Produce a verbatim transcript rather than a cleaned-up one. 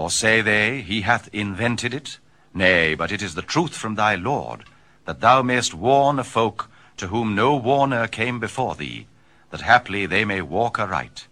Or say they, he hath invented it? Nay, but it is the truth from thy Lord, that thou mayst warn a folk to whom no warner came before thee, that haply they may walk aright.